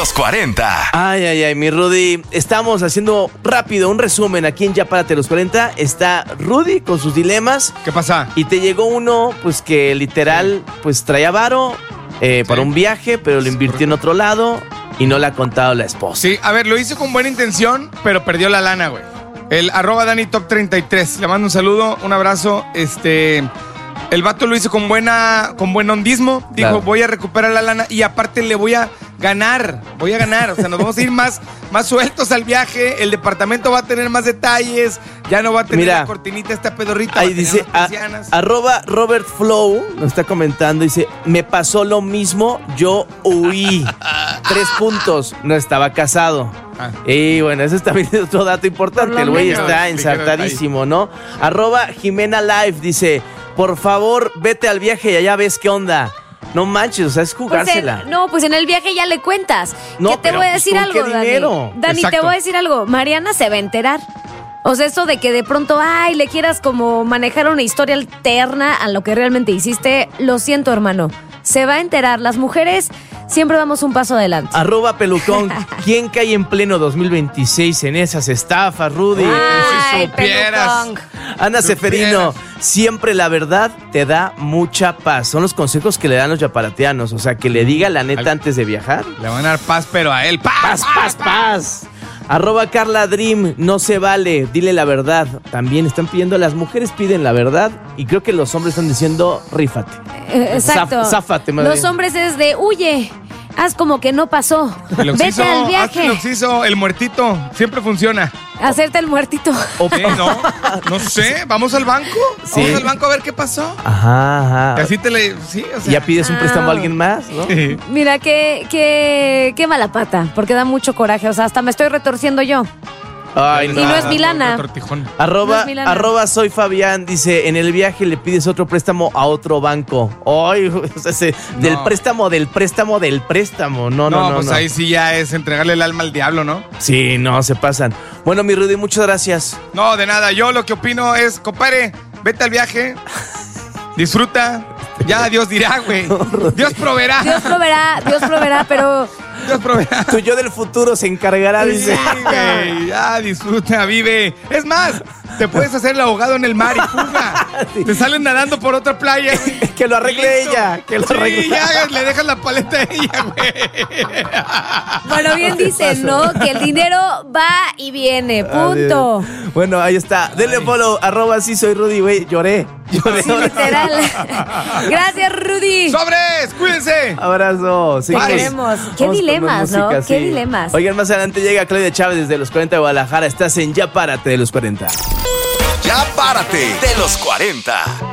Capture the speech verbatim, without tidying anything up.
los cuarenta. Ay, ay, ay, mi Rudy. Estamos haciendo rápido un resumen aquí en Ya Párate los cuarenta. Está Rudy con sus dilemas. ¿Qué pasa? Y te llegó uno, pues que literal, pues traía varo eh, Sí. para un viaje, pero lo invirtió en otro lado y no le ha contado la esposa. Sí, a ver, lo hizo con buena intención, pero perdió la lana, güey. El arroba Dani Top treinta y tres. Le mando un saludo, un abrazo. Este... El vato lo hizo con buena, con buen hondismo. Dijo, Claro. voy a recuperar la lana y aparte le voy a ganar. Voy a ganar. O sea, nos vamos a ir más, más sueltos al viaje. El departamento va a tener más detalles. Ya no va a tener Mira, la cortinita, esta pedorrita. Ahí va a tener dice, las a- persianas. arroba Robert Flow, nos está comentando, dice, me pasó lo mismo, yo huí. Tres puntos, no estaba casado. Ah. Y bueno, ese es también otro dato importante, Por lo el güey menos. está Ligero ensartadísimo, ¿no? Arroba Jimena Live dice, por favor, vete al viaje y allá ves qué onda. No manches, o sea, es Pues, jugársela. eh, no, pues en el viaje ya le cuentas. No, que te pero, voy a pues, decir ¿con algo, qué Dani. dinero? Dani, te Exacto. voy a decir algo. Mariana se va a enterar. O sea, eso de que de pronto, ay, le quieras como manejar una historia alterna a lo que realmente hiciste, lo siento, hermano. Se va a enterar. Las mujeres siempre damos un paso adelante. Arroba Pelucón, ¿quién cae en pleno dos mil veintiséis en esas estafas, Rudy? si Ay, supieras. pelucón. Ana Si Seferino, supieras. siempre la verdad te da mucha paz. Son los consejos que le dan los yaparateanos. O sea, que le diga la neta Al- antes de viajar. Le van a dar paz, pero a él. ¡Paz! Paz, paz, paz. Arroba Carla Dream, no se vale, dile la verdad. También están pidiendo, las mujeres piden la verdad y creo que los hombres están diciendo, rífate. Eh, Exacto. Zaf- záfate, más Los bien. hombres es de, huye, haz como que no pasó. El Vete oxiso, al hazte el viaje. oxiso, el muertito. Siempre funciona. Hacerte el muertito. O- ¿Eh? ¿No? No sé. ¿Vamos al banco? Sí. Vamos al banco a ver qué pasó. Ajá, Y ajá. así te le... Sí, o sea... Ya pides un Ah. préstamo a alguien más, ¿no? Sí. Mira, qué, qué, qué mala pata, porque da mucho coraje. O sea, hasta me estoy retorciendo yo. Ay, Y no es mi lana. Retortijón. Arroba, No es mi lana. arroba soy Fabián, dice, en el viaje le pides otro préstamo a otro banco. Ay, o sea, se- del No. préstamo, del préstamo, del préstamo. No, no, No, no. pues no. ahí sí ya es entregarle el alma al diablo, ¿no? Sí, no, se pasan. Bueno, mi Rudy, muchas gracias. No, de nada. Yo lo que opino es, compadre, vete al viaje, disfruta. Ya Dios dirá, güey. Dios proveerá. Dios proveerá, Dios proveerá, pero Dios proveerá. Tu yo del futuro se encargará, Sí, dice. güey. Ya disfruta, vive. Es más, te puedes hacer el ahogado en el mar y fuga. Sí. Te salen nadando por otra playa, güey. Que lo arregle Listo. ella, que lo sí, arregle. ya le dejas la paleta a ella, güey. bueno, bien dicen, ¿no? Que el dinero va y viene, punto. Adiós. Bueno, ahí está. Denle follow, arroba sí soy Rudy, güey. Lloré. Lloré. Sí, literal. Gracias, Rudy. ¡Sobres! ¡Cuídense! Abrazo. Te Seguimos. queremos. Qué Vamos con dilemas, más ¿no? música, Qué sí. dilemas. Oigan, más adelante llega Claudia Chávez desde los cuarenta de Guadalajara. Estás en Ya Párate de los cuarenta. Ya párate de los cuarenta.